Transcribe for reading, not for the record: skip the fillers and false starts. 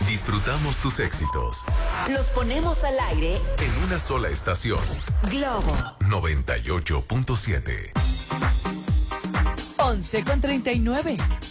Disfrutamos tus éxitos. Los ponemos al aire En una sola estación. Globo 98.7. 11:39.